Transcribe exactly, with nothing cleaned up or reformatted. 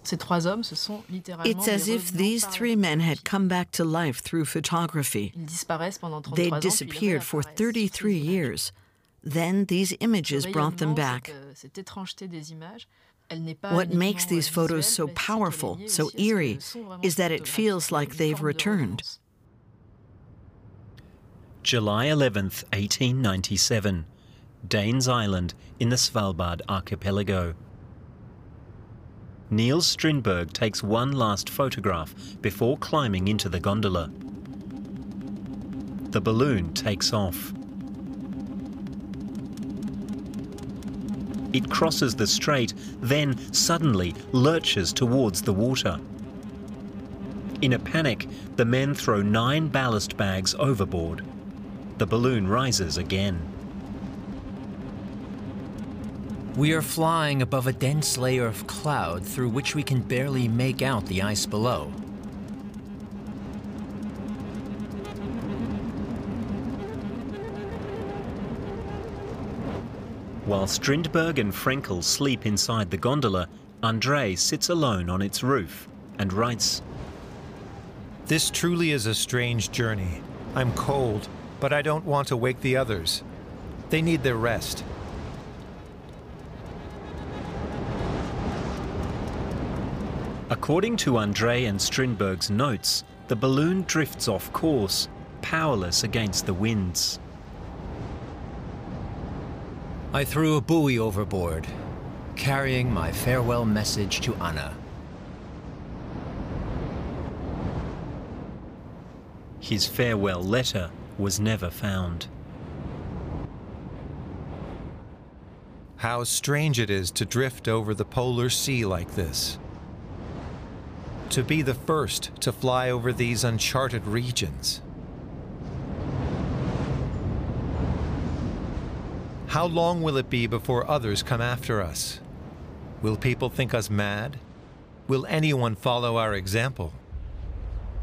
Ces trois hommes se sont littéralement It's as des if revenants these par three la men had photographie. come back to life through photography. Ils disparaissent pendant They'd trente-trois ans, puis ils disappeared for réapparaissent, thirty-three ces images. years. Then these images Ce brought them rayonnement, back. cette, euh, cette étrangeté des images, elle n'est pas What uniquement, makes these euh, photos visuelle, so mais c'est qu'elle est powerful, liée so aussi à ce que eerie, sont vraiment is ces that it photographies. feels Il y a like une they've forme de returned. revenance. July eleventh, eighteen ninety-seven, Danes Island in the Svalbard archipelago. Niels Strindberg takes one last photograph before climbing into the gondola. The balloon takes off. It crosses the strait, then suddenly lurches towards the water. In a panic, the men throw nine ballast bags overboard. The balloon rises again. We are flying above a dense layer of cloud through which we can barely make out the ice below. While Strindberg and Frenkel sleep inside the gondola, André sits alone on its roof and writes, "This truly is a strange journey. I'm cold, but I don't want to wake the others. They need their rest." According to André and Strindberg's notes, the balloon drifts off course, powerless against the winds. I threw a buoy overboard, carrying my farewell message to Anna. His farewell letter was never found. How strange it is to drift over the polar sea like this. To be the first to fly over these uncharted regions. How long will it be before others come after us? Will people think us mad? Will anyone follow our example?